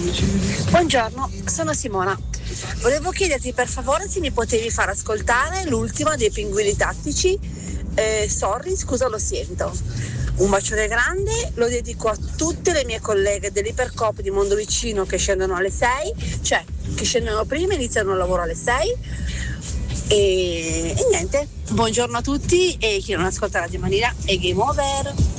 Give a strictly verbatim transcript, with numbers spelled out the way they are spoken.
Buongiorno, sono Simona. Volevo chiederti per favore se mi potevi far ascoltare l'ultima dei Pinguini Tattici. Eh, sorry, scusa, lo sento. Un bacione grande, lo dedico a tutte le mie colleghe dell'Ipercoop di Mondovicino che scendono alle sei, cioè che scendono prima e iniziano il lavoro alle sei. E, e niente, buongiorno a tutti e chi non ascolta Radio Manila è game over.